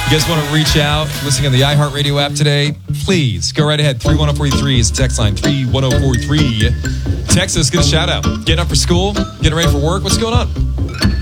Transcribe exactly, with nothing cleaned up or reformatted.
You guys want to reach out, listening on the iHeartRadio app today, please go right ahead. three one zero four three is the text line. three one zero four three. Text us, get a shout out. Getting up for school, getting ready for work. What's going on?